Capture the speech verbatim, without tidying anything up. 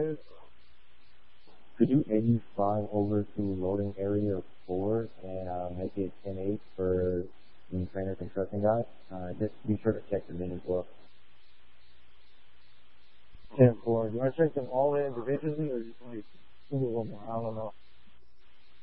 Could you maybe fly over to loading area four and uh, make it ten eight for the trainer construction guy? Uh, just be sure to check them in as well. ten four. Do I check them all individually or just like single one? I don't know.